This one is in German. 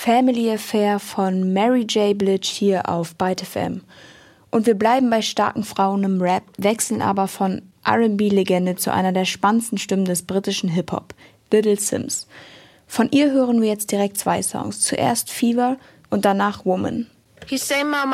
Family Affair von Mary J. Blige hier auf Byte FM. Und wir bleiben bei starken Frauen im Rap, wechseln aber von R&B-Legende zu einer der spannendsten Stimmen des britischen Hip-Hop, Little Simz. Von ihr hören wir jetzt direkt 2 Songs. Zuerst Fever und danach Woman. You say, Mama,